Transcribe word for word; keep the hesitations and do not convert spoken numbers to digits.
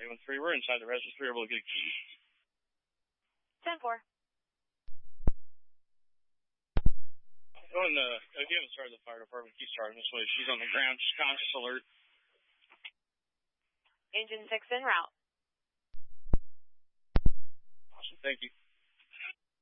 eight one three, we're inside the residence. We're able to get a key. ten four. Oh, and uh, if you haven't started the fire department, keep starting this way. She's on the ground. She's conscious alert. Engine six en route. Awesome. Thank you.